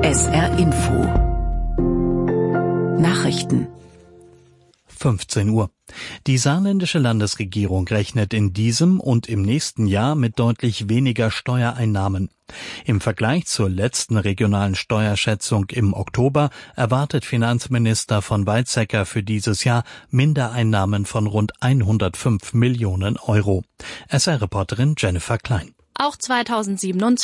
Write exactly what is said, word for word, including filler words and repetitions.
S R Info. Nachrichten. fünfzehn Uhr. Die saarländische Landesregierung rechnet in diesem und im nächsten Jahr mit deutlich weniger Steuereinnahmen. Im Vergleich zur letzten regionalen Steuerschätzung im Oktober erwartet Finanzminister von Weizsäcker für dieses Jahr Mindereinnahmen von rund hundertfünf Millionen Euro. S R-Reporterin Jennifer Klein. Auch zweitausendsiebenundzwanzig